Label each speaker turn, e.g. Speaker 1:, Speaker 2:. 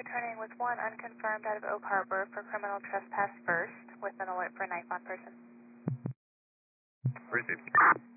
Speaker 1: returning with one unconfirmed out of Oak Harbor for criminal trespass first, with an alert for knife on person.
Speaker 2: Received.